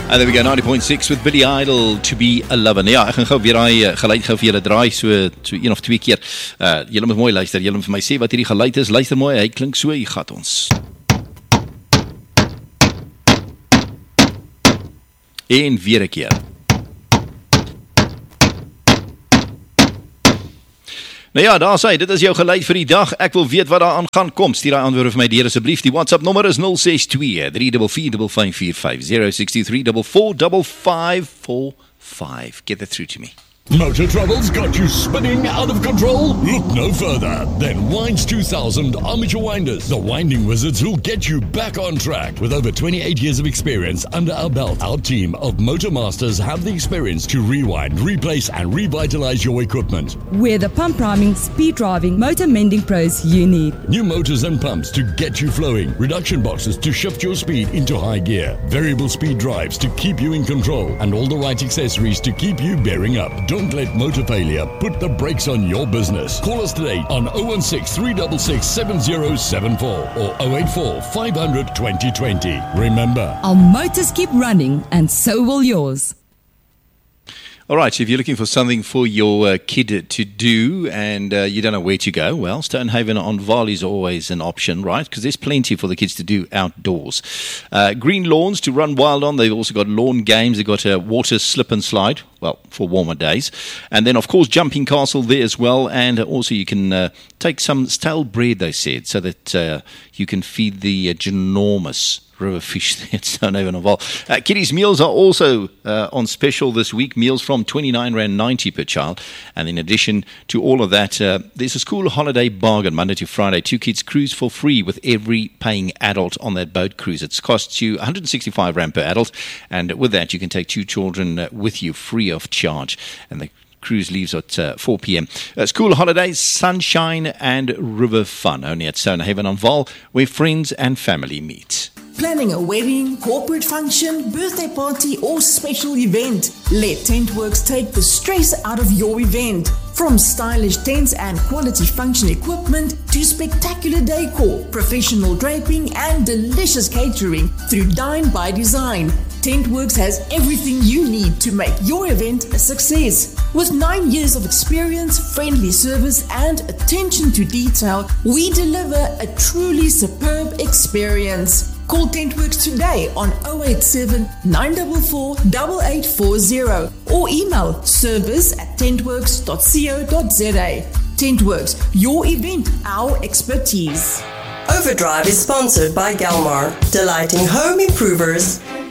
And there we go, 90.6 with Billy Idol, To Be a Lover. Nou ja, ek gaan gou weer daai geluid gou vir julle draai, so een of twee keer. Julle moet mooi luister, julle moet vir my sê wat hierdie geluid is. Luister mooi, hy klink so, hier gaat ons. En weer 'n keer. Nou ja, daar sê, dit is jou geluid vir die dag. Ek wil weet wat daar aan gaan kom. Stuur daai antwoorde vir my deur asseblief. Die WhatsApp nommer is 062 344 5545 063 44 5545. Get that through to me. Motor troubles got you spinning out of control? Look no further than Winds 2000 Armature Winders, the winding wizards who'll get you back on track. With over 28 years of experience under our belt, our team of motor masters have the experience to rewind, replace and revitalize your equipment. We're the pump priming, speed driving, motor mending pros you need. New motors and pumps to get you flowing, reduction boxes to shift your speed into high gear, variable speed drives to keep you in control, and all the right accessories to keep you bearing up. Don't let motor failure put the brakes on your business. Call us today on 016 366 7074 or 084 500 2020. Remember, Our motors keep running and so will yours. All right, so if you're looking for something for your kid to do and you don't know where to go, well, Stonehaven on Vaal is always an option, right? Because there's plenty for the kids to do outdoors. Green lawns to run wild on. They've also got lawn games. They've got a water slip and slide, well, for warmer days. And then, of course, jumping castle there as well. And also you can take some stale bread, they said, so that you can feed the ginormous river fish there at Stonehaven on Vaal. Kiddies' meals are also on special this week. Meals from R29.90 per child. And in addition to all of that, there's a school holiday bargain Monday to Friday. 2 kids cruise for free with every paying adult on that boat cruise. It costs you R165 per adult. And with that, you can take 2 children with you free of charge. And the cruise leaves at 4 p.m. School holidays, sunshine and river fun. Only at Stonehaven on Vaal, where friends and family meet. Planning a wedding, corporate function, birthday party or special event? Let TentWorks take the stress out of your event. From stylish tents and quality function equipment to spectacular decor, professional draping and delicious catering through Dine by Design. TentWorks has everything you need to make your event a success. With 9 years of experience, friendly service and attention to detail, we deliver a truly superb experience. Call TentWorks today on 087 944 8840 or email service@tentworks.co.za. TentWorks, your event, our expertise. Overdrive is sponsored by Galmar, delighting home improvers.